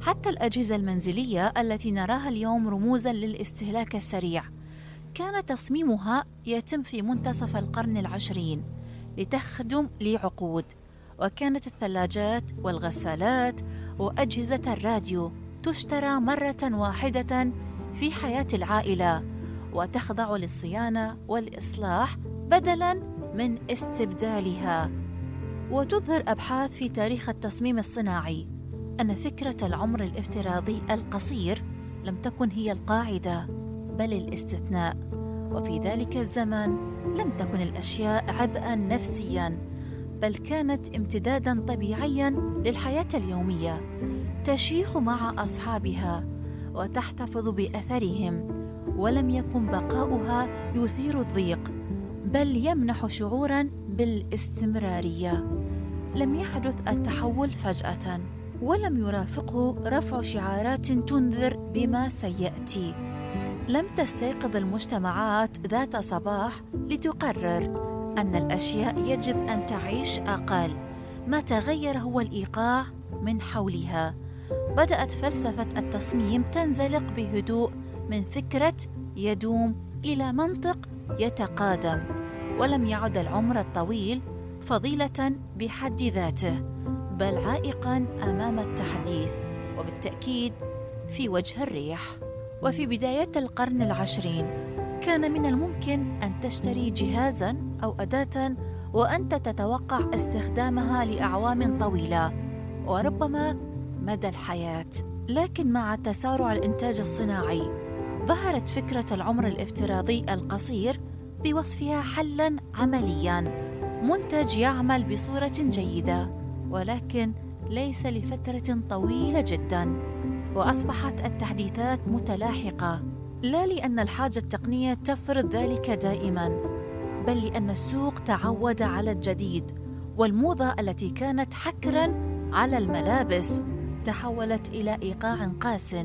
حتى الأجهزة المنزلية التي نراها اليوم رموزاً للاستهلاك السريع كان تصميمها يتم في منتصف القرن العشرين لتخدم لعقود، وكانت الثلاجات والغسالات وأجهزة الراديو تشترى مرة واحدة في حياة العائلة وتخضع للصيانة والإصلاح بدلاً من استبدالها. وتظهر أبحاث في تاريخ التصميم الصناعي أن فكرة العمر الافتراضي القصير لم تكن هي القاعدة بل الاستثناء، وفي ذلك الزمن لم تكن الأشياء عبئاً نفسياً بل كانت امتداداً طبيعياً للحياة اليومية تشيخ مع أصحابها وتحتفظ بأثرهم، ولم يكن بقاؤها يثير الضيق بل يمنح شعوراً بالاستمرارية. لم يحدث التحول فجأة ولم يرافقه رفع شعارات تنذر بما سيأتي. لم تستيقظ المجتمعات ذات صباح لتقرر أن الأشياء يجب أن تعيش أقل، ما تغير هو الإيقاع من حولها. بدأت فلسفة التصميم تنزلق بهدوء من فكرة يدوم إلى منطق يتقادم، ولم يعد العمر الطويل فضيلة بحد ذاته بل عائقاً أمام التحديث، وبالتأكيد في وجه الريح. وفي بداية القرن العشرين كان من الممكن أن تشتري جهازاً أو أداة وأنت تتوقع استخدامها لأعوام طويلة وربما مدى الحياة. لكن مع تسارع الإنتاج الصناعي ظهرت فكرة العمر الافتراضي القصير بوصفها حلاً عملياً، منتج يعمل بصورة جيدة ولكن ليس لفترة طويلة جداً. وأصبحت التحديثات متلاحقة لا لأن الحاجة التقنية تفرض ذلك دائماً بل لأن السوق تعود على الجديد، والموضة التي كانت حكراً على الملابس تحولت إلى إيقاع قاس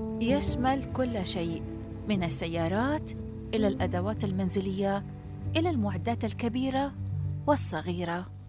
يشمل كل شيء من السيارات إلى الأدوات المنزلية إلى المعدات الكبيرة والصغيرة.